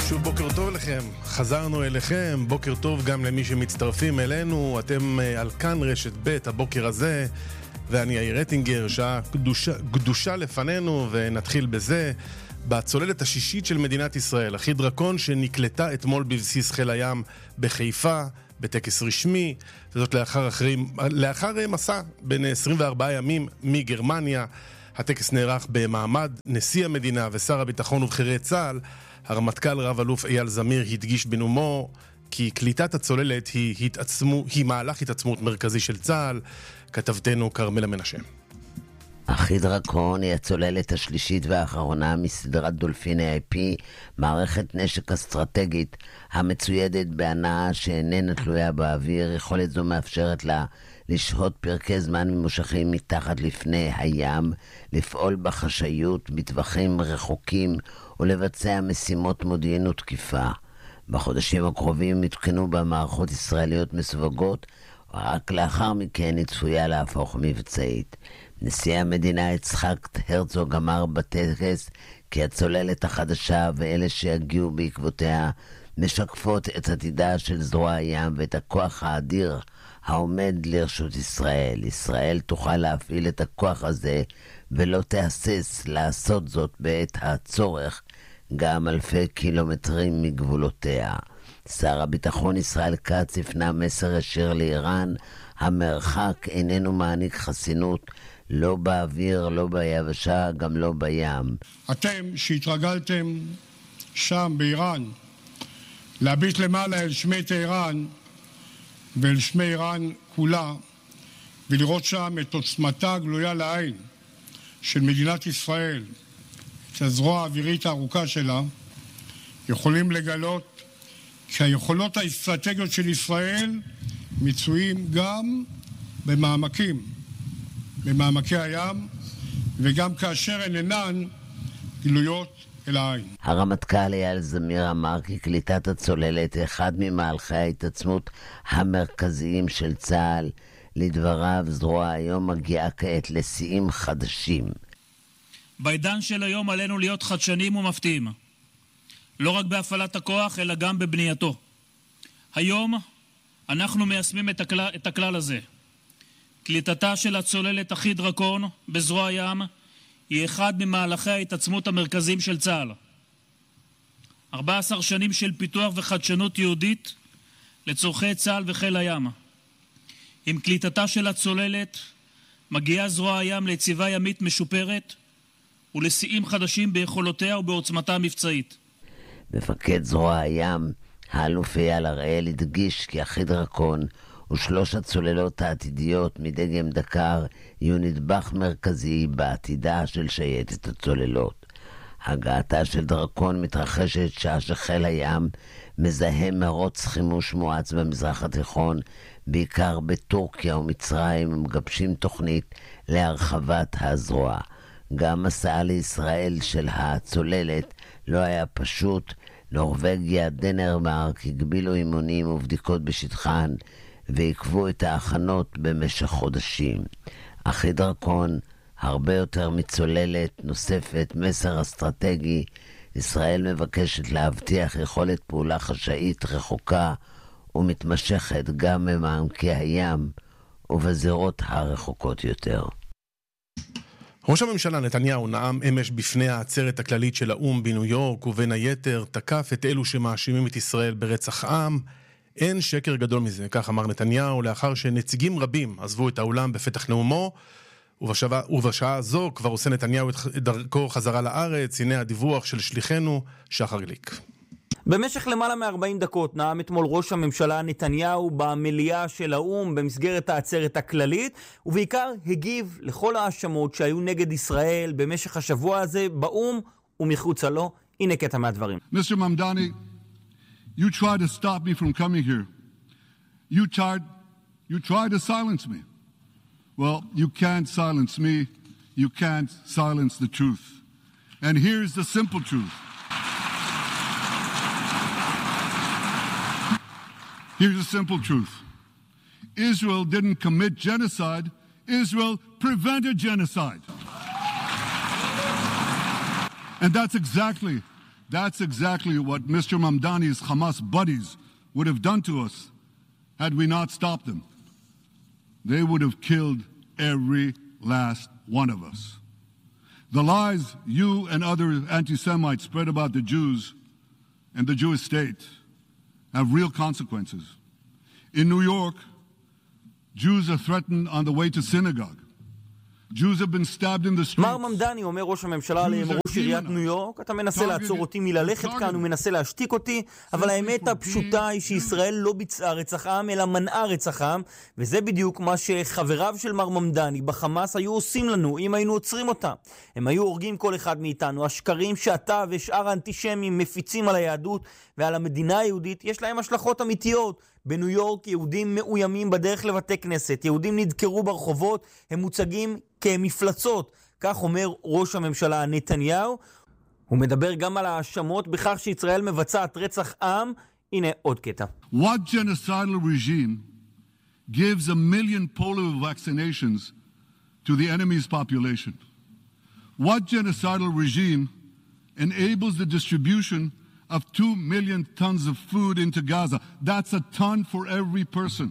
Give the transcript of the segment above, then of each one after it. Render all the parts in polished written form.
שוב בוקר טוב לכם, חזרנו אליכם, בוקר טוב גם למי שמצטרפים אלינו, אתם על כאן רשת ב' הבוקר הזה, ואני יאיר רטינגר, שעה קדושה לפנינו, ונתחיל בזה. בצוללת השישית של מדינת ישראל, החידרקון שנקלטה אתמול בבסיס חיל הים בחיפה, בטקס רשמי, וזאת לאחר מסע בין 24 ימים מגרמניה. הטקס נערך במעמד נשיא המדינה ושר הביטחון ובחירי צה"ל. הרמטכ"ל רב אלוף אייל זמיר הדגיש בנאומו כי קליטת הצוללת היא מהלך התעצמות מרכזי של צה"ל. כתבתנו כרמלה מנשה. החידרקון היא הצוללת השלישית והאחרונה מסדרת דולפין AP, מערכת נשק אסטרטגית המצוידת בהנעה שאיננה תלויה באוויר. יכולת זו מאפשרת לה לשהות פרקי זמן ממושכים מתחת לפני הים, לפעול בחשאיות בטווחים רחוקים ולבצע משימות מודיעין ותקיפה. בחודשים הקרובים יותקנו במערכות ישראליות מסווגות, רק לאחר מכן היא צפויה להפוך מבצעית. נשיא המדינה יצחק הרצוג אמר בטקס כי הצוללת החדשה ואלה שיגיעו בעקבותיה משקפות את עתידה של זרוע הים ואת הכוח האדיר העומד לרשות ישראל. ישראל תוכל להפעיל את הכוח הזה ולא תהסס לעשות זאת בעת הצורך, גם אלפי קילומטרים מגבולותיה. שר הביטחון ישראל כץ הפנה מסר ישיר לאיראן: המרחק איננו מעניק חסינות, לא באוויר, לא ביבשה, גם לא בים. אתם שהתרגלתם שם באיראן להביט למעלה אל שמי טהרן ואל שמי איראן כולה, ולראות שם את עוצמתה הגלויה לעין של מדינת ישראל, את הזרוע האווירית הארוכה שלה, יכולים לגלות כי היכולות האסטרטגיות של ישראל מצויים גם במעמקי הים, וגם כאשר הן אינן גלויות אל העין. הרמטכ"ל אייל זמיר אמר כי קליטת הצוללת היא אחד ממהלכי ההתעצמות המרכזיים של צה"ל. לדבריו, זרוע היום מגיעה כעת לשיאים חדשים. בעידן של היום עלינו להיות חדשנים ומפתיעים, לא רק בהפעלת הכוח אלא גם בבנייתו. היום אנחנו מיישמים את הכלל הזה. קליטתה של הצוללת החידרקון בזרוע הים היא אחד ממהלכי ההתעצמות המרכזיים של צה"ל. 14 שנים של פיתוח וחדשנות יהודית לצורכי צה"ל וחיל הים. עם קליטתה של הצוללת מגיעה זרוע הים ליציבה ימית משופרת ולשיאים חדשים ביכולותיה ובעוצמתה המבצעית. מפקד זרוע הים, האלוף אייל הראל, הדגיש כי החידרקון ושלוש הצוללות העתידיות מדגם דקר יהיו נדבך מרכזי בעתידה של שייטת הצוללות. הגעתה של דרקון מתרחשת שעה שחיל הים מזהה מרוץ חימוש מואץ במזרח התיכון, בעיקר בטורקיה ומצרים, ומגבשים תוכנית להרחבת הזרוע. גם מסעה לישראל של הצוללת לא היה פשוט. נורווגיה, דנמרק הגבילו אימונים ובדיקות בשטחן ועקבו את ההכנות במשך חודשים. החידרקון הרבה יותר מצוללת נוספת, מסר אסטרטגי. ישראל מבקשת להבטיח יכולת פעולה חשאית רחוקה ומתמשכת גם במעמקי הים ובזירות הרחוקות יותר. ראש הממשלה נתניהו נאם אמש בפני העצרת הכללית של האו"ם בניו יורק, ובין היתר תקף את אלו שמאשימים את ישראל ברצח עם. אין שקר גדול מזה, כך אמר נתניהו, לאחר שנציגים רבים עזבו את האולם בפתח נאומו, ובשעה הזו כבר עושה נתניהו את דרכו חזרה לארץ. הנה הדיווח של שליחנו שחר גליק. במשך למעלה מ-40 דקות נאם אתמול ראש הממשלה נתניהו במליאה של האו"ם במסגרת העצרת הכללית, ובעיקר הגיב לכל האשמות שהיו נגד ישראל במשך השבוע הזה באו"ם ומחוצה לו. הנה קטע מהדברים. Mr. Mamdani, you tried to stop me from coming here. You tried to silence me. Well, you can't silence me. You can't silence the truth. And here's the simple truth. Here's the simple truth. Israel didn't commit genocide. Israel prevented genocide. And that's exactly That's exactly what Mr. Mamdani's Hamas buddies would have done to us had we not stopped them. They would have killed every last one of us. The lies you and other anti-Semites spread about the Jews and the Jewish state have real consequences. In New York, Jews are threatened on the way to synagogue. Jews have been stabbed in the streets. מר ממדני, אומר ראש הממשלה לראש עיריית ניו יורק, אתה מנסה לעצור אותי מללכת כאן, הוא מנסה להשתיק אותי, אבל האמת הפשוטה היא שישראל לא ביצעה רצח עם, אלא מנעה רצח עם, וזה בדיוק מה שחבריו של מר ממדני בחמאס היו עושים לנו, אם היינו עוצרים אותם. הם היו הורגים כל אחד מאיתנו. השקרים שאתה ושאר האנטישמים מפיצים על היהדות ועל המדינה היהודית, יש להם השלכות אמיתיות. בניו יורק יהודים מאוימים בדרך לבתי כנסת, יהודים נדקרו ברחובות, הם מוצגים כמפלצות, כך אומר ראש הממשלה נתניהו. הוא מדבר גם על האשמות בכך שישראל מבצעת רצח עם. הנה עוד קטע. What genocidal regime gives 1 million polio vaccinations to the enemy's population? What genocidal regime enables the distribution of 2 million tons of food into Gaza? That's a ton for every person.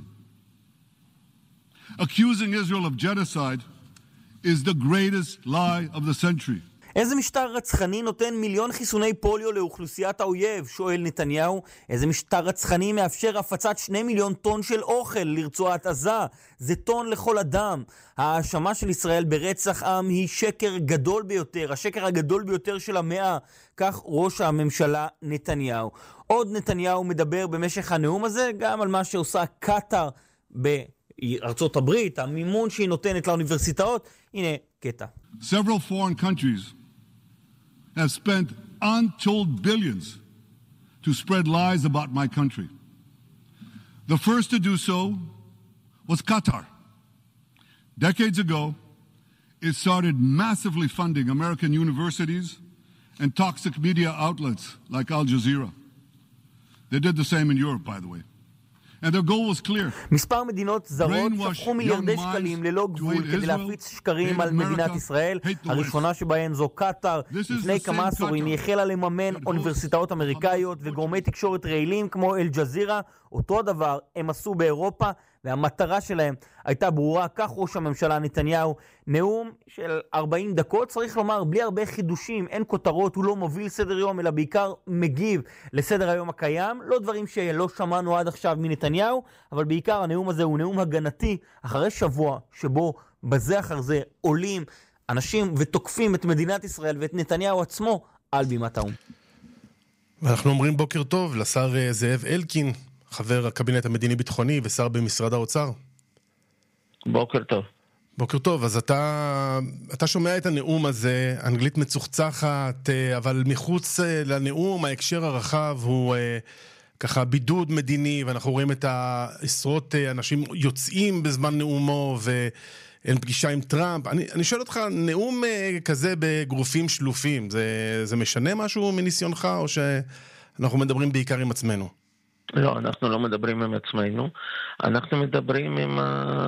Accusing Israel of genocide is the greatest lie of the century. איזה משטר רצחני נותן מיליון חיסוני פוליו לאוכלוסיית האויב? שואל נתניהו. איזה משטר רצחני מאפשר הפצת 2 מיליון טון של אוכל לרצועת עזה? זה טון לכל אדם. ההאשמה של ישראל ברצח עם היא שקר גדול ביותר, השקר הגדול ביותר של המאה, כך ראש הממשלה נתניהו. עוד נתניהו מדבר במשך הנאום הזה גם על מה שעושה קטר בארצות הברית, המימון שהיא נותנת לאוניברסיטאות. הנה קטע. Several foreign countries have spent untold billions to spread lies about my country. The first to do so was Qatar. Decades ago, it started massively funding American universities and toxic media outlets like Al Jazeera. They did the same in Europe, by the way. And their goal was clear. מספר מדינות זרות שפכו מיליארדי שקלים ללא גבול כדי להפיץ שקרים על מדינת ישראל. הראשונה שבהן זו קטר. לפני כמה עשורים היא החלה לממן אוניברסיטאות אמריקאיות וגורמי תקשורת רעילים כמו אל ג'זירה. אותו הדבר הם עשו באירופה, והמטרה שלהם הייתה ברורה. כך ראש הממשלה נתניהו. נאום של 40 דקות, צריך לומר, בלי הרבה חידושים, אין כותרות, הוא לא מוביל סדר יום, אלא בעיקר מגיב לסדר היום הקיים. לא דברים שלא שמענו עד עכשיו מנתניהו, אבל בעיקר הנאום הזה הוא נאום הגנתי, אחרי שבוע שבו בזה אחר זה עולים אנשים ותוקפים את מדינת ישראל ואת נתניהו עצמו על בימת האו"ם. ואנחנו אומרים בוקר טוב לשר זאב אלקין, חבר הקבינט המדיני-ביטחוני ושר במשרד האוצר. בוקר טוב. בוקר טוב, אז אתה שומע את הנאום הזה, אנגלית מצוחצחת, אבל מחוץ לנאום ההקשר הרחב הוא ככה בידוד מדיני, ואנחנו רואים את העשרות אנשים יוצאים בזמן נאומו, ואין פגישה עם טראמפ. אני שואל אותך, נאום כזה בגרופים שלופים, זה משנה משהו מניסיונך, או שאנחנו מדברים בעיקר עם עצמנו? לא, אנחנו לא מדברים עם עצמנו, אנחנו מדברים עם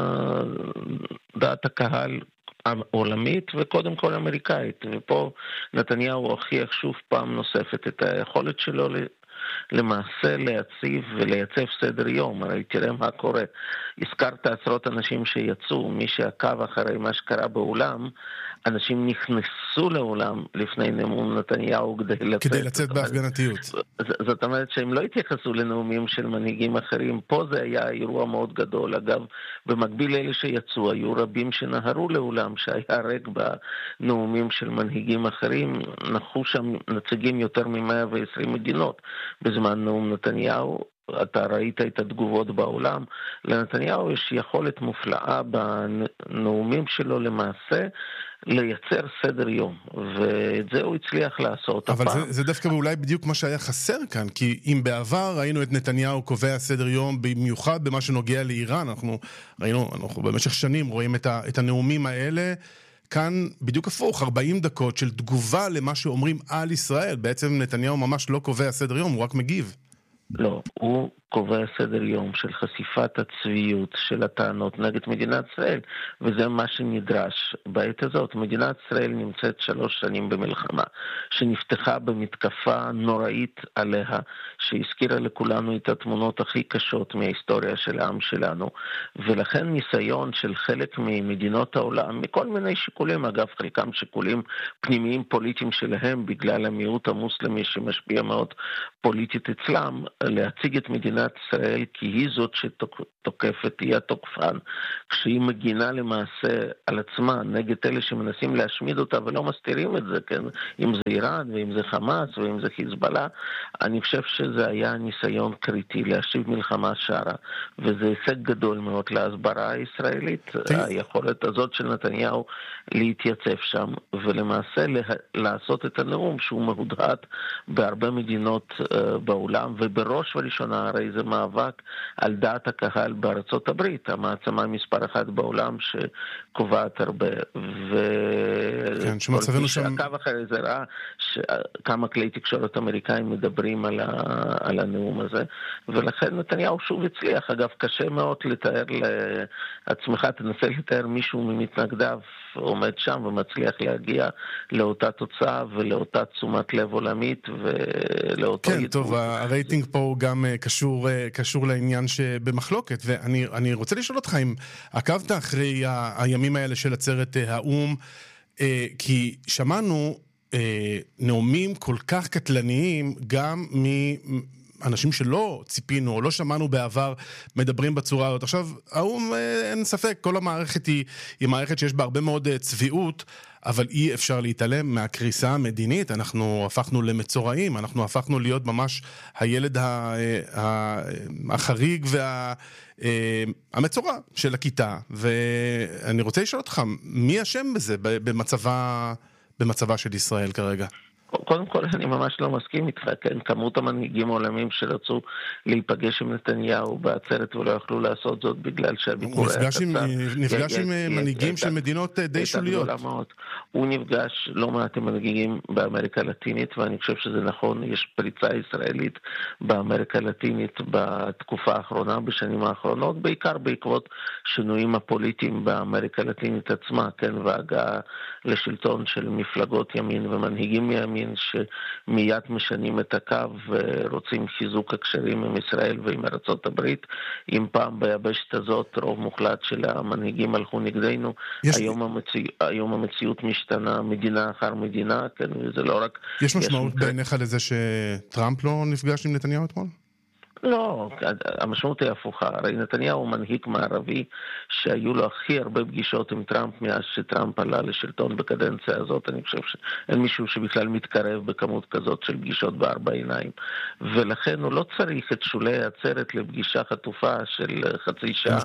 דעת הקהל העולמית וקודם כל אמריקאית, ופה נתניהו הוכיח שוב פעם נוספת את היכולת שלו למעשה להציב ולייצב סדר יום. הרי תראה מה קורה, הזכרת עשרות אנשים שיצאו, מי שעקב אחרי מה שקרה בעולם, אנשים נכנסו לעולם לפני נאום נתניהו כדי לצאת בהפגנתיות. זאת אומרת שהם לא התייחסו לנאומים של מנהיגים אחרים. פה זה היה אירוע מאוד גדול. אגב, במקביל לאלה שיצאו, היו רבים שנהרו לעולם שהיה ריק בנאומים של מנהיגים אחרים. נכחו שם נציגים יותר מ-120 מדינות בזמן נאום נתניהו. אתה ראית את התגובות בעולם. לנתניהו יש יכולת מופלאה בנאומים שלו למעשה לייצר סדר יום, ואת זה הוא הצליח לעשות. אבל זה דווקא אולי בדיוק מה שהיה חסר כאן, כי אם בעבר ראינו את נתניהו קובע סדר יום, במיוחד במה שנוגע לאיראן, אנחנו במשך שנים רואים את הנאומים האלה, כאן בדיוק הפוך, 40 דקות של תגובה למה שאומרים על ישראל. בעצם נתניהו ממש לא קובע סדר יום, הוא רק מגיב. לא, הוא קובע סדר יום של חשיפת הצביעות של הטענות נגד מדינת ישראל, וזה מה שנדרש בעת הזאת. מדינת ישראל נמצאת 3 שנים במלחמה, שנפתחה במתקפה נוראית עליה, שהזכירה לכולנו את התמונות הכי קשות מההיסטוריה של העם שלנו, ולכן ניסיון של חלק ממדינות העולם, מכל מיני שיקולים, אגב חלקם שיקולים פנימיים פוליטיים שלהם, בגלל המיעוט המוסלמי שמשפיע מאוד פוליטית אצלם, להציג את מדינת ישראל כי היא זאת שתוקפת, היא התוקפן, כשהיא מגינה למעשה על עצמה נגד אלה שמנסים להשמיד אותה ולא מסתירים את זה, כן? אם זה איראן ואם זה חמאס ואם זה חיזבאללה. אני חושב שזה היה ניסיון קריטי להשיב מלחמה שערה, וזה הישג גדול מאוד להסברה הישראלית, היכולת הזאת של נתניהו להתייצב שם ולמעשה לעשות את הנאום שהוא מהודהד בהרבה מדינות בעולם, ובראש וראשונה הרי זה מאבק על דעת הקהל בארצות הברית, המעצמה מספר 1 בעולם שקובעת הרבה, כן, שמצבנו שם... שעקב אחרי זה ראה כמה כלי תקשורת אמריקאים מדברים על הנאום הזה, ולכן נתניהו שוב הצליח. אגב, קשה מאוד לתאר לעצמך, תנסה לתאר מישהו ממתנגדיו עומד שם ומצליח להגיע לאותה תוצאה ולאותה תשומת לב עולמית ולאותו כן, טוב, הרייטינג פה הוא גם קשור לעניין שבמחלוקת, ואני רוצה לשאול אותך אם עקבת אחרי הימים האלה של עצרת האום, כי שמענו נאומים כל כך קטלניים גם אנשים שלא ציפינו או לא שמענו בעבר מדברים בצורה הזאת. עכשיו, האום, אין ספק, כל המערכת היא מערכת שיש בה הרבה מאוד צביעות, אבל אי אפשר להתעלם מהקריסה המדינית. אנחנו הפכנו למצורעים, אנחנו הפכנו להיות ממש הילד החריג והמצורע של הכיתה. ואני רוצה לשאול אותך, מי אשם בזה במצבה של ישראל כרגע? קודם כל, אני ממש לא מסכים איתך, כן? כמות המנהיגים העולמים שרצו להיפגש עם נתניהו בעצרת ולא יכלו לעשות זאת בגלל שהביקור היה קצר. נפגש עם מנהיגים של מדינות די שוליות. הוא נפגש לא מעט עם מנהיגים באמריקה הלטינית, ואני חושב שזה נכון, יש פריצה ישראלית באמריקה הלטינית בתקופה האחרונה, בשנים האחרונות, בעיקר בעקבות שינויים הפוליטיים באמריקה הלטינית עצמה, כן? והגעה לשלטון של מפלגות ימין ומנהיגים ימין, שמיד משנים את הקו ורוצים חיזוק הקשרים עם ישראל ועם ארצות הברית. אם פעם ביבשת הזאת רוב מוחלט של המנהיגים הלכו נגדנו, היום המציאות משתנה מדינה אחר מדינה, כן, וזה לא רק... יש משמעות בעיניך לזה שטראמפ לא נפגש עם נתניהו אתמול? לא, המשמעות היא הפוכה. הרי נתניהו הוא מנהיג מערבי שהיו לו הכי הרבה פגישות עם טראמפ מאז שטראמפ עלה לשלטון בקדנציה הזאת. אני חושב שאין מישהו שבכלל מתקרב בכמות כזאת של פגישות בארבע עיניים. ולכן הוא לא צריך את שולי העצרת לפגישה חטופה של חצי שעה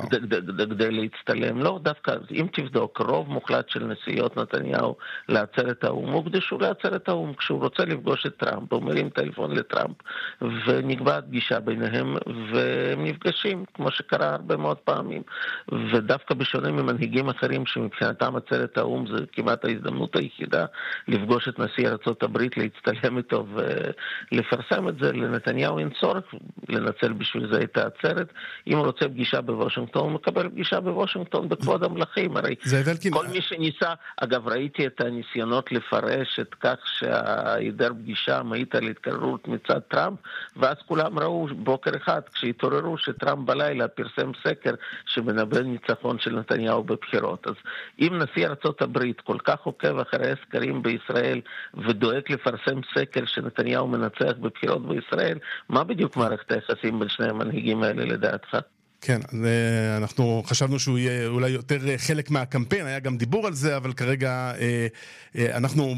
כדי להצטלם. לא, דווקא אם תבדוק, רוב מוחלט של נסיעות נתניהו לעצרת האום הוקדשו לעצרת האום. כשהוא רוצה לפגוש את טראמפ, הוא מרים טלפון לטראמפ ונקבעת פגישה ביניהם והם נפגשים, כמו שקרה הרבה מאוד פעמים. ודווקא בשונה ממנהיגים אחרים שמבחינתם עצרת האום זה כמעט ההזדמנות היחידה לפגוש את נשיא ארצות הברית, להצטלם איתו ולפרסם את זה, לנתניהו אין צורך לנצל בשביל זה את העצרת. אם הוא רוצה פגישה בוושינגטון, הוא מקבל פגישה בוושינגטון בכבוד המלכים. הרי כל מי שניסה, אגב ראיתי את הניסיונות לפרש את כך שהיעדר פגישה מעיד על התקררות מצד טראמפ, ואז כולם ראו בוקר אחד כשהתעוררו שטראמפ בלילה פרסם סקר שמנבא ניצחון של נתניהו בבחירות. אז אם נשיא ארצות הברית כל כך עוקב אחרי הסקרים בישראל ודואג לפרסם סקר שנתניהו מנצח בבחירות בישראל, מה בדיוק מערכת היחסים בין שני המנהיגים האלה לדעתך? כן, אנחנו חשבנו שהוא יהיה אולי יותר חלק מהקמפיין, היה גם דיבור על זה, אבל כרגע אנחנו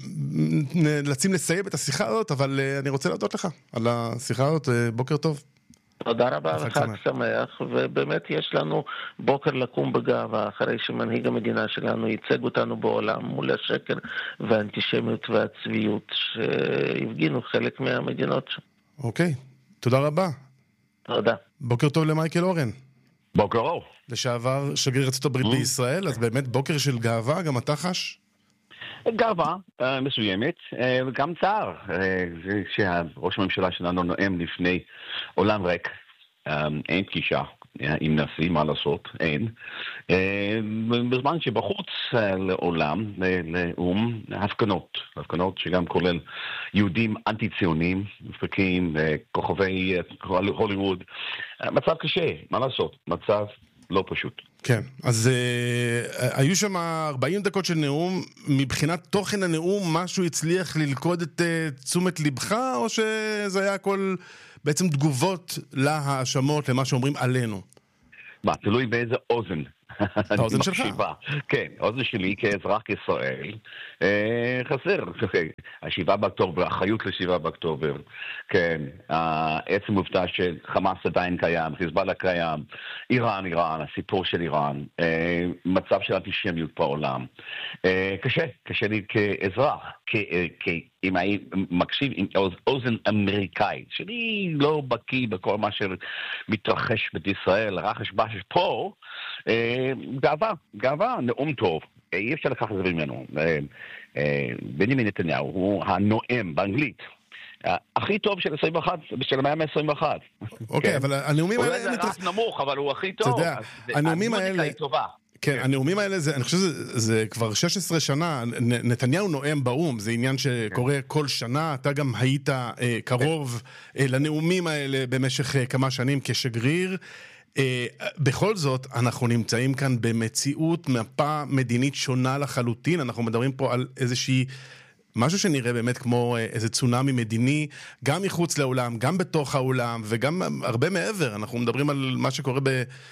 נאלצים לסיים את השיחה הזאת, אבל אני רוצה להודות לך על השיחה הזאת. בוקר טוב. תודה רבה, חג שמח, ובאמת יש לנו בוקר לקום בגאווה, אחרי שמנהיג המדינה שלנו ייצג אותנו בעולם מול השקר והאנטישמיות והצביעות שהפגינו חלק מהמדינות שם. אוקיי, תודה רבה. תודה. בוקר טוב למייקל אורן. בוקר אור. לשעבר שגריר ארצות הברית בישראל, אז באמת בוקר של גאווה, גם אתה חש? גאווה מסוימת, וגם צער. כשראש הממשלה שלנו נואם לפני עולם ריק, אין פגישה עם נשיא, מה לעשות? אין. בזמן שבחוץ לעולם, לאום, הפגנות שגם כולל יהודים אנטי-ציונים, מפקים, כוכבי הוליווד. מצב קשה, מה לעשות? מצב לא פשוט. כן, אז היו שם 40 דקות של נאום. מבחינת תוכן הנאום, משהו הצליח ללכוד את תשומת לבך, או שזה היה הכל בעצם תגובות להאשמות, למה שאומרים עלינו? מה, תלוי באיזה אוזן. האוזן שלך? כן, האוזן שלי כאזרח ישראל חסר. ה7 באוקטובר, האחריות ל7 באוקטובר, כן, עצם עובדה שחמאס עדיין קיים, חיזבאללה קיים, איראן, הסיפור של איראן, מצב של אנטישמיות בעולם. קשה לי כאזרח, אם אני מקשיב עם אוזן אמריקאית, שאני לא בקיא בכל מה שמתרחש בישראל, רחש בשש פה, גאווה, נאום טוב, אי אפשר לקחת את זה ממנו. בנימין נתניהו הוא הנואם באנגלית הכי טוב של 21, של המאה ה-21. אוקיי, אבל הנאומים האלה... אולי זה רק נמוך, אבל הוא הכי טוב. אתה יודע, הנאומים האלה... כן, הנאומים האלה, אני חושב שזה כבר 16 שנה, נתניהו נואם באום, זה עניין שקורה כל שנה, אתה גם היית קרוב לנאומים האלה במשך כמה שנים כשגריר. בכל זאת, אנחנו נמצאים כאן במציאות מפה מדינית שונה לחלוטין, אנחנו מדברים פה על איזושהי... משהו שנראה באמת כמו איזה צונאמי מדיני, גם מחוץ לאולם, גם בתוך האולם, וגם הרבה מעבר. אנחנו מדברים על מה שקורה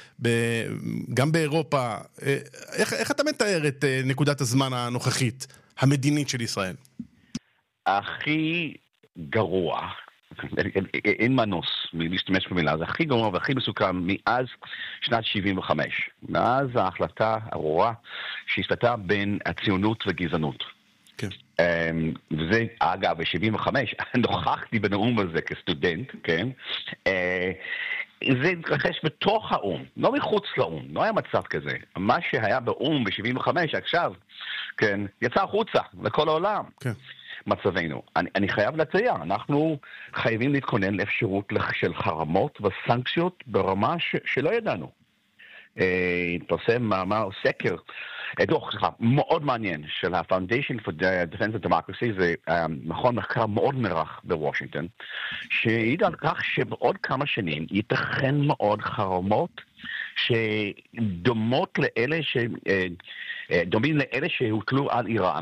גם באירופה. איך אתה מתאר את נקודת הזמן הנוכחית, המדינית של ישראל? הכי גרוע, אין מנוס מלהשתמש במילה, זה הכי גרוע והכי מסוכן מאז שנת 75. מאז ההחלטה הרורה שהשתתה בין הציונות וגזענות. כן. וזה, אגב, ב-75, נוכחתי בנאום הזה כסטודנט, כן? זה התרחש בתוך האום, לא מחוץ לאום, לא היה מצב כזה. מה שהיה באום ב-75 עכשיו, כן, יצא החוצה לכל העולם. כן. מצבנו. אני חייב לציין, אנחנו חייבים להתכונן לאפשרות של חרמות וסנקציות ברמה שלא ידענו. התפרסם מאמר סקר, דוח מאוד מעניין של ה-Foundation for Defense of Democracy, זה מכון מחקר מאוד מרח בוושינגטון, שהעיד על כך שבעוד כמה שנים ייתכן מאוד חרמות שדומות דומים לאלה שהוטלו על איראן,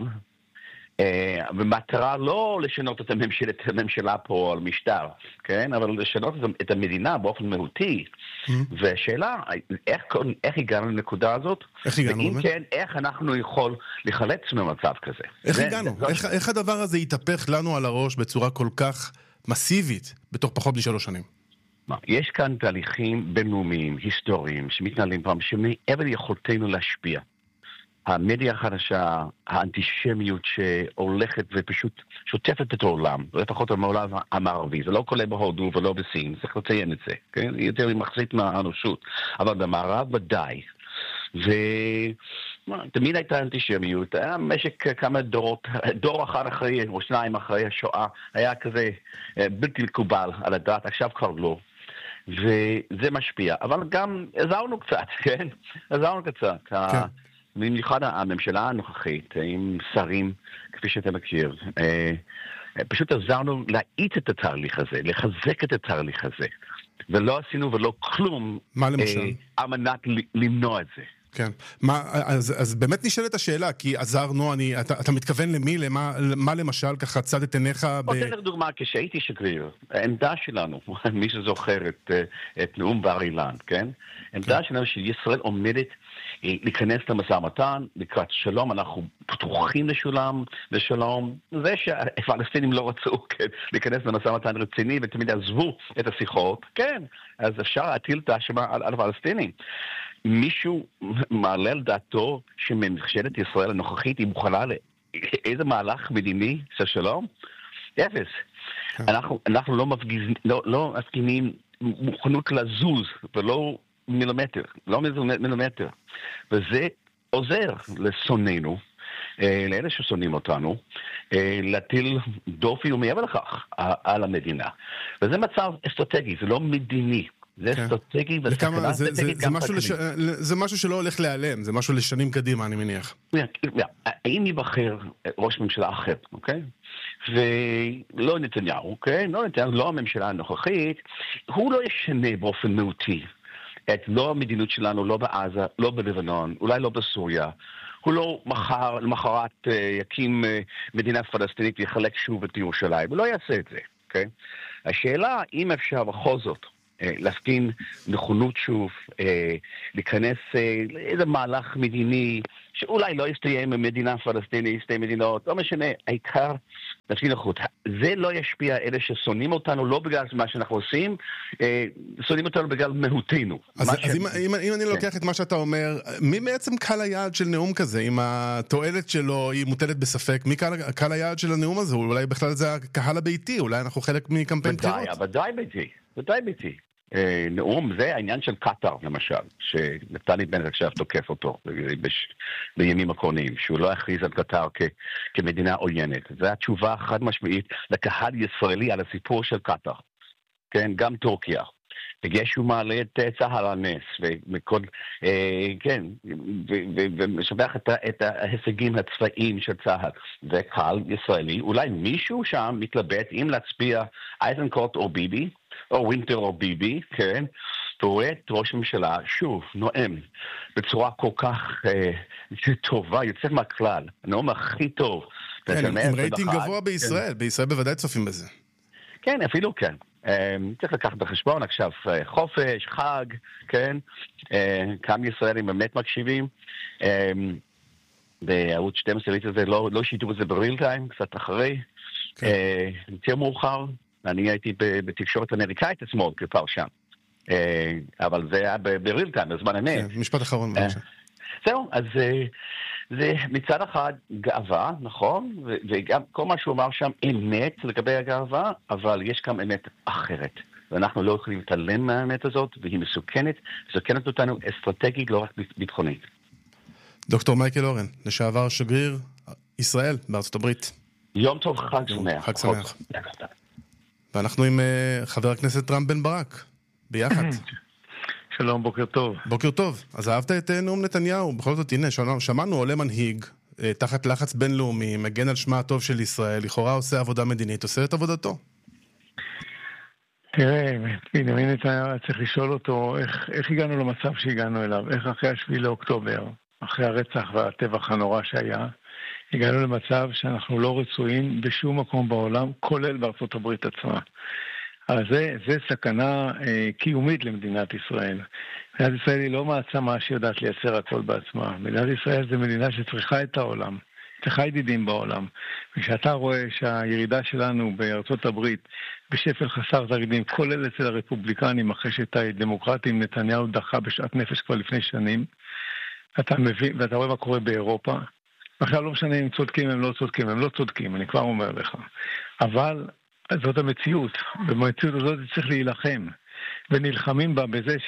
ומטרה לא לשנות את הממשלה פה על משטר, כן? אבל לשנות את המדינה באופן מהותי. והשאלה, איך הגענו לנקודה הזאת? איך הגענו? ואם כן, איך אנחנו יכול לחלץ ממצב כזה? איך הגענו? איך הדבר הזה יתהפך לנו על הראש בצורה כל כך מסיבית בתוך פחות מ3 שנים? יש כאן תהליכים בינלאומיים, היסטוריים, שמתנהלים פעם, שמעבר יכולתנו להשפיע. המדיה החדשה, האנטישמיות שהולכת ופשוט שוטפת את העולם, לפחות העולם המערבי, זה לא כולל בהודו ולא בסין, צריך לציין את זה, כן? יותר מחצית מהאנושות, אבל במערב ודאי. ותמיד הייתה אנטישמיות, היה משק כמה דורות, דור אחד אחרי או 2 אחרי השואה, היה כזה בלתי מקובל על הדעת, עכשיו כבר לא. וזה משפיע, אבל גם עזרנו קצת, כן? עזרנו קצת. כן. במיוחד הממשלה הנוכחית, עם שרים, כפי שאתה מכיר, פשוט עזרנו להאיץ את התהליך הזה, לחזק את התהליך הזה. ולא עשינו ולא כלום, מה למשל? על מנת למנוע את זה. כן. אז באמת נשאלת השאלה, כי עזרנו, אתה מתכוון למי, מה למשל ככה צד את עיניך? עוד לך דוגמה, כשהייתי שגריר, העמדה שלנו, מי שזוכר את נאום בר אילן, כן? העמדה שלנו שישראל עומדת להיכנס למשא ומתן, לקראת שלום, אנחנו פתוחים לשלום, זה שהפלסטינים לא רצו להיכנס למשא ומתן רציני ותמיד עזבו את השיחות, כן, אז אפשר להטיל את האשמה על הפלסטינים. מישהו מעלה על דעתו שממשלת ישראל הנוכחית היא מוכנה לאיזה מהלך מדיני של שלום? אפס. אנחנו לא מפגינים מוכנות לזוז ולא מילימטר, וזה עוזר לשוננו לאלה ששונאים אותנו, להטיל דופי ומעבר לכך על המדינה. וזה מצב אסטרטגי, זה לא מדיני. זה אסטרטגי וסכנה אסטרטגית גם כלכלית. זה משהו שלא הולך להיעלם, זה משהו לשנים קדימה, אני מניח. האם יבחר ראש ממשלה אחר, אוקיי? ולא נתניהו, אוקיי? לא הממשלה הנוכחית, הוא לא ישנה באופן מהותי את לא המדינות שלנו, לא בעזה, לא בלבנון, אולי לא בסוריה. הוא לא למחרת יקים מדינה פלסטינית ויחלק שוב את ירושלים. הוא לא יעשה את זה, אוקיי? השאלה, אם אפשר בכל זאת להפגין נכונות שוב, להיכנס לאיזה מהלך מדיני, שאולי לא יסתיים במדינה פלסטינית, שתי מדינות, לא משנה, העיקר להפגין נכונות. זה לא ישפיע אלה ששונאים אותנו, לא בגלל מה שאנחנו עושים, שונאים אותנו בגלל מהותנו. אז אם אני לוקח את מה שאתה אומר, מי בעצם קהל היעד של נאום כזה? אם התועלת שלו היא מוטלת בספק, מי קהל היעד של הנאום הזה? אולי בכלל זה הקהל הביתי, אולי אנחנו חלק מקמפיין בחירות. ודאי ביתי. נאום זה העניין של קטר למשל, שנפתלי בנט עכשיו תוקף אותו בימים הקודמים, שהוא לא הכריז על קטר כמדינה עוינת. זו התשובה חד משמעית לקהל ישראלי על הסיפור של קטר. כן, גם טורקיה. שהוא מעלה את צהל הנס, ומשבח את ההישגים הצבאיים של צהל. זה קהל ישראלי. אולי מישהו שם מתלבט אם להצביע אייזנקוט או ביבי, או ווינטר או ביבי, כן? ורואה את ראש הממשלה, שוב, נואם, בצורה כל כך טובה, יוצאת מהכלל, הנאום הכי טוב. כן, עם רייטינג גבוה בישראל, בישראל בוודאי צופים בזה. כן, אפילו כן. צריך לקחת בחשבון עכשיו חופש, חג, כן? כמה ישראלים באמת מקשיבים. בערוץ 12 הזה לא שיתו בזה בריל טיים, קצת אחרי. יותר מאוחר. אני הייתי בתקשורת אמריקאית אתמול כפרשן, אבל זה היה בריל טיים, בזמן אמת. משפט אחרון, בבקשה. זהו, אז זה מצד אחד גאווה, נכון? וגם כל מה שהוא אמר שם אמת לגבי הגאווה, אבל יש גם אמת אחרת. ואנחנו לא יכולים להתעלם מהאמת הזאת, והיא מסוכנת אותנו אסטרטגית, לא רק ביטחונית. דוקטור מייקל אורן, לשעבר שגריר ישראל בארצות הברית. יום טוב, חג שמח. חג שמח. ואנחנו עם חבר הכנסת רם בן ברק, ביחד. שלום, בוקר טוב. בוקר טוב. אז אהבת את נאום נתניהו? בכל זאת, הנה, שמענו עולה מנהיג, תחת לחץ בינלאומי, מגן על שמה הטוב של ישראל, לכאורה עושה עבודה מדינית, עושה את עבודתו. תראה, בנימין נתניהו צריך לשאול אותו, איך הגענו למצב שהגענו אליו? איך אחרי 7 לאוקטובר, אחרי הרצח והטבח הנורא שהיה, הגענו למצב שאנחנו לא רצויים בשום מקום בעולם, כולל בארצות הברית עצמה. אז זה סכנה קיומית למדינת ישראל. מדינת ישראל היא לא מעצמה שיודעת לייצר הכל בעצמה. מדינת ישראל זה מדינה שצריכה את העולם, צריכה ידידים בעולם. וכשאתה רואה שהירידה שלנו בארצות הברית בשפל חסר תקדים, כולל אצל הרפובליקנים, אחרי שאת הדמוקרטים נתניהו דחה בשעת נפש כבר לפני שנים, אתה מבין, ואתה רואה מה קורה באירופה, עכשיו לא משנה אם צודקים, הם לא צודקים, הם לא צודקים, אני כבר אומר לך. אבל זאת המציאות, ובמציאות הזאת צריך להילחם, ונלחמים בה בזה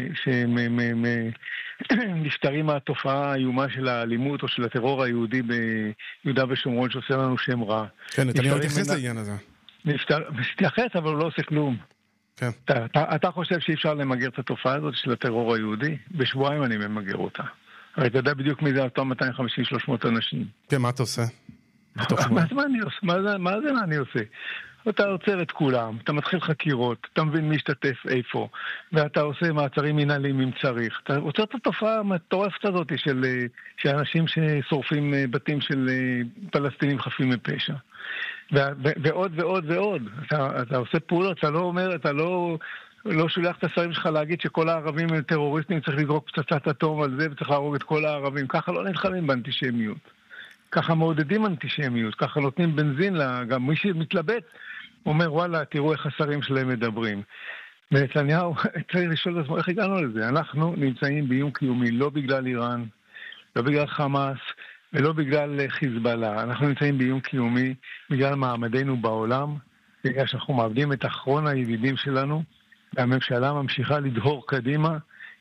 שנפטרים מהתופעה האיומה של האלימות או של הטרור היהודי ביהודה ושומרון שעושה לנו שם רע. כן, נתניהו התייחס לעניין הזה. מתייחס, אבל הוא לא עושה כלום. כן. אתה חושב שאי אפשר למגר את התופעה הזאת של הטרור היהודי? בשבועיים אני ממגר אותה. הרי אתה יודע בדיוק מי זה אותם 250-300 אנשים. כן, מה אתה עושה? מה אני עושה? אתה עוצר את כולם, אתה מתחיל חקירות, אתה מבין מי השתתף איפה, ואתה עושה מעצרים מנהליים אם צריך. אתה עוצר את התופעה המטורפת הזאת של אנשים ששורפים בתים של פלסטינים חפים מפשע. ועוד ועוד ועוד. אתה עושה פעולות, אתה לא אומר, אתה לא שולח את השרים שלך להגיד שכל הערבים הם טרוריסטים, צריך לזרוק פצצת אטום על זה וצריך להרוג את כל הערבים. ככה לא נלחמים באנטישמיות. ככה מעודדים אנטישמיות, ככה נותנים בנזין, גם מי שמתלבט אומר וואלה, תראו איך השרים שלהם מדברים. ונתניהו צריך לשאול את עצמו איך הגענו לזה. אנחנו נמצאים באיום קיומי לא בגלל איראן, לא בגלל חמאס ולא בגלל חיזבאללה. אנחנו נמצאים באיום קיומי בגלל מעמדנו בעולם, בגלל שאנחנו מאבדים את אחרון הידידים שלנו, והממשלה ממשיכה לדהור קדימה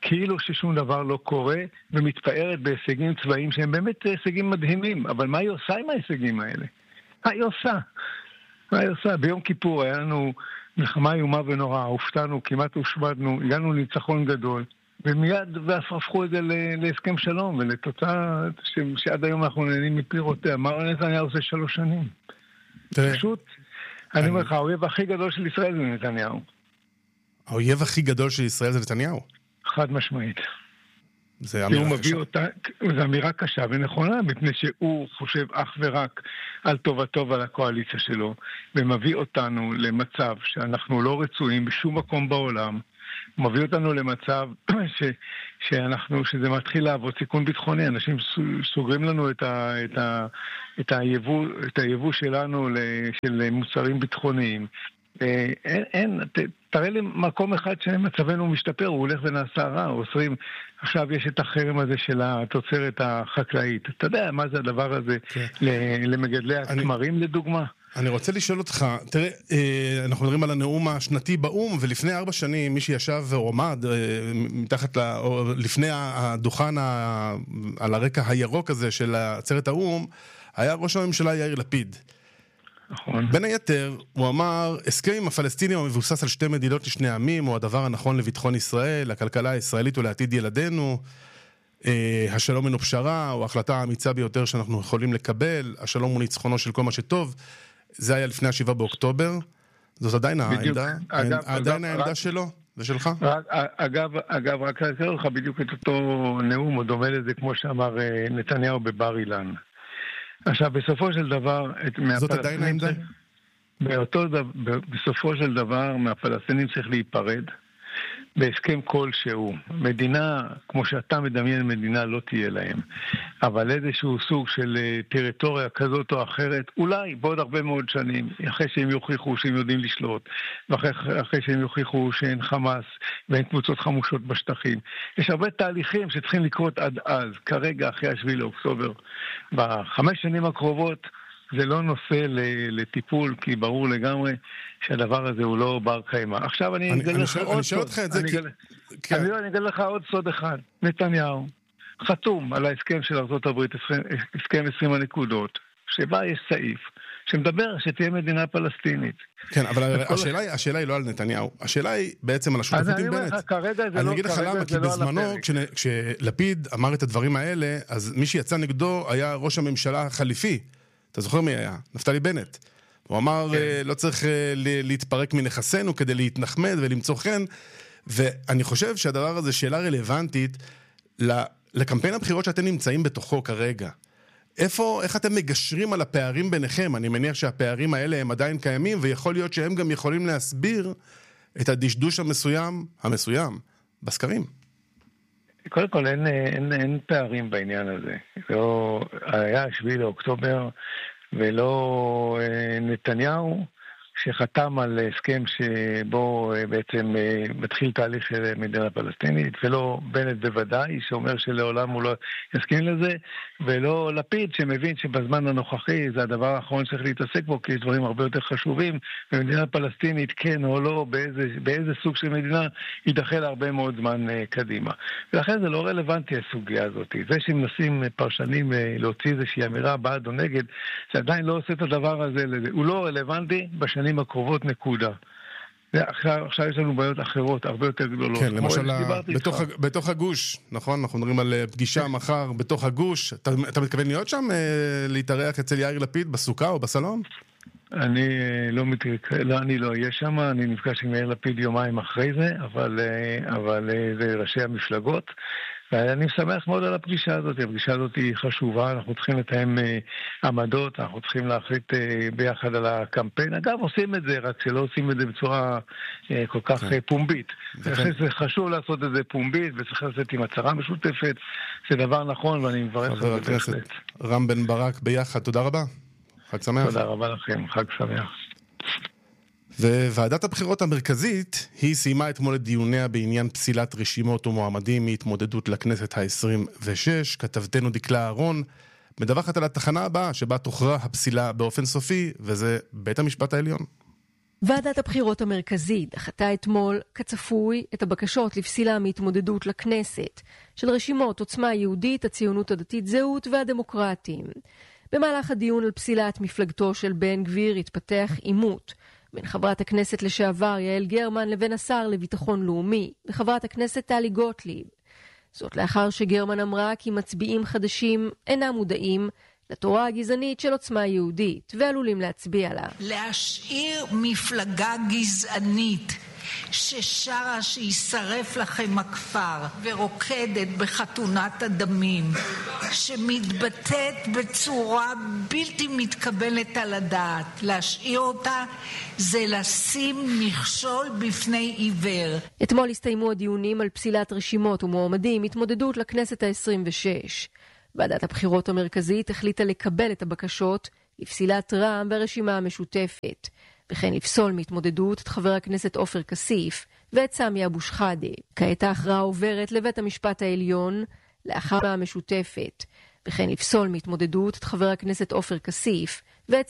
כאילו ששום דבר לא קורה, ומתפארת בהישגים צבאיים שהם באמת הישגים מדהימים. אבל מה היא עושה עם ההישגים האלה? מה היא עושה? ביום כיפור היה לנו מלחמה איומה ונוראה, הופתענו, כמעט הושמדנו, הגענו לניצחון גדול, ומיד הפכו את זה להסכם שלום, ולתוצאה שעד היום אנחנו נהנים מפירותיה. מה נתניהו עושה 3 שנים? פשוט, אני אומר לך, האויב הכי גדול של ישראל זה נתניהו. האויב הכי גדול של ישראל זה נתניהו? חד משמעית. זה אמירה קשה. זו אמירה קשה ונכונה, מפני שהוא חושב אך ורק על טובתו ועל הקואליציה שלו, ומביא אותנו למצב שאנחנו לא רצויים בשום מקום בעולם, מביא אותנו למצב שזה מתחיל לעבוד סיכון ביטחוני, אנשים סוגרים לנו את היבוא שלנו של מוצרים ביטחוניים. תראה לי מקום אחד שמצבנו משתפר, הוא הולך ונעשה רע, אוסרים, עכשיו יש את החרם הזה של התוצרת החקלאית. אתה יודע מה זה הדבר הזה למגדלי התמרים לדוגמה? אני רוצה לשאול אותך, תראה, אנחנו מדברים על הנאום השנתי באום, ולפני 4 שנים מי שישב ועומד מתחת, או לפני הדוכן על הרקע הירוק הזה של עצרת האום, היה ראש הממשלה יאיר לפיד. נכון. בין היתר, הוא אמר, הסכם עם הפלסטינים המבוסס על 2 מדינות לשני עמים, הוא הדבר הנכון לביטחון ישראל, הכלכלה הישראלית ולעתיד ילדינו, השלום אינו פשרה, הוא ההחלטה האמיצה ביותר שאנחנו יכולים לקבל, השלום הוא ניצחונו של כל מה שטוב. זה היה לפני 7 באוקטובר, זאת עדיין העמדה, עדיין העמדה שלו ושלך? אגב, רק להזכיר לך בדיוק את אותו נאום, הוא דומה לזה כמו שאמר נתניהו בבר אילן. עכשיו, בסופו של דבר, זאת עדיין העמדה? בסופו של דבר, מהפלסטינים צריך להיפרד בהסכם כלשהו. מדינה, כמו שאתה מדמיין, מדינה לא תהיה להם. אבל איזשהו סוג של טריטוריה כזאת או אחרת, אולי בעוד הרבה מאוד שנים, אחרי שהם יוכיחו שהם יודעים לשלוט, ואחרי שהם יוכיחו שאין חמאס ואין קבוצות חמושות בשטחים. יש הרבה תהליכים שצריכים לקרות עד אז, כרגע אחרי 7 לאוקטובר. ב5 שנים הקרובות, זה לא נושא לטיפול, כי ברור לגמרי שהדבר הזה הוא לא בר קיימא. עכשיו אני אגלה לך עוד סוד. אני אגלה לך עוד סוד אחד. נתניהו חתום על ההסכם של ארצות הברית, הסכם 20 הנקודות, שבה יש סעיף שמדבר שתהיה מדינה פלסטינית. כן, אבל השאלה היא לא על נתניהו. השאלה היא בעצם על השותפות עם בנט. אני אגיד לך למה, כי בזמנו, כשלפיד אמר את הדברים האלה, אז מי שיצא נגדו היה ראש הממשלה החליפי. אתה זוכר מי היה? נפתלי בנט. הוא אמר, לא צריך להתפרק מנכסנו כדי להתנחמד ולמצוא חן, ואני חושב שהדבר הזה שאלה רלוונטית לקמפיין הבחירות שאתם נמצאים בתוכו כרגע. איך אתם מגשרים על הפערים ביניכם? אני מניח שהפערים האלה הם עדיין קיימים, ויכול להיות שהם גם יכולים להסביר את הדשדוש המסוים בסקרים. קודם כל, אין פערים בעניין הזה. לא היה 7 לאוקטובר, ולא נתניהו, שחתם על הסכם שבו בעצם מתחיל תהליך של מדינה פלסטינית, ולא בנט בוודאי, שאומר שלעולם הוא לא יסכים לזה, ולא לפיד שמבין שבזמן הנוכחי זה הדבר האחרון שצריך להתעסק בו, כי יש דברים הרבה יותר חשובים, ומדינה פלסטינית כן או לא, באיזה סוג של מדינה, יידחה להרבה מאוד זמן קדימה. ולכן זה לא רלוונטי הסוגיה הזאת. זה שמנסים פרשנים להוציא איזושהי אמירה בעד או נגד, זה עדיין לא עושה את הדבר הזה, הוא לא רלוונטי בשנים הקרובות נקודה. עכשיו יש לנו בעיות אחרות, הרבה יותר גדולות. כן, למשל, בתוך הגוש, נכון? אנחנו מדברים על פגישה מחר בתוך הגוש. אתה מתכוון להיות שם, להתארח אצל יאיר לפיד בסוכה או בסלון? אני לא אהיה שם, אני נפגש עם יאיר לפיד יומיים אחרי זה, אבל זה ראשי המפלגות. ואני שמח מאוד על הפגישה הזאת. הפגישה הזאת היא חשובה, אנחנו צריכים לתאם עמדות, אנחנו צריכים להחליט ביחד על הקמפיין. אגב, עושים את זה, רק שלא עושים את זה בצורה כל כך פומבית. זה חשוב לעשות את זה פומבית, וצריך לעשות עם הצהרה משותפת. זה דבר נכון, ואני מברך על זה. חבר הכנסת רם בן ברק ביחד, תודה רבה. חג שמח. תודה רבה לכם, חג שמח. וועדת הבחירות המרכזית היא סיימה אתמול את דיוניה בעניין פסילת רשימות ומועמדים מהתמודדות לכנסת ה-26. כתבתנו דקלה אהרון מדווחת על התחנה הבאה שבה תוכרע הפסילה באופן סופי, וזה בית המשפט העליון. ועדת הבחירות המרכזית דחתה אתמול כצפוי את הבקשות לפסילה מהתמודדות לכנסת של רשימות עוצמה יהודית, הציונות הדתית זהות והדמוקרטים. במהלך הדיון על פסילת מפלגתו של בן גביר התפתח עימות בין חברת הכנסת לשעבר יעל גרמן לבין השר לביטחון לאומי וחברת הכנסת טלי גוטליב. זאת לאחר שגרמן אמרה כי מצביעים חדשים אינם מודעים לתורה הגזענית של עוצמה יהודית ועלולים להצביע לה. להשאיר מפלגה גזענית ששרה שישרף לכם הכפר ורוקדת בחתונת הדמים, שמתבטאת בצורה בלתי מתקבלת על הדעת, להשאיר אותה זה לשים מכשול בפני עיוור. אתמול הסתיימו הדיונים על פסילת רשימות ומועמדים התמודדות לכנסת ה-26. ועדת הבחירות המרכזית החליטה לקבל את הבקשות לפסילת רע"מ ברשימה המשותפת, וכן לפסול מהתמודדות את חבר הכנסת עופר כסיף ואת סמי אבו שחאדה. כעת ההכרעה עוברת לבית המשפט העליון לאחר המשותפת, וכן לפסול מהתמודדות את חבר הכנסת עופר כסיף ואת